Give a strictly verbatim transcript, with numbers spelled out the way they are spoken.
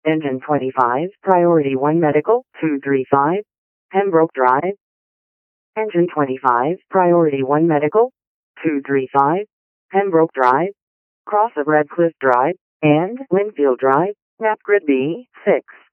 Engine twenty-five, Priority one Medical, two three five, Pembroke Drive. Engine twenty-five, Priority one Medical, two three five, Pembroke Drive, cross of Redcliffe Drive, and Linfield Drive, Napgrid B, six.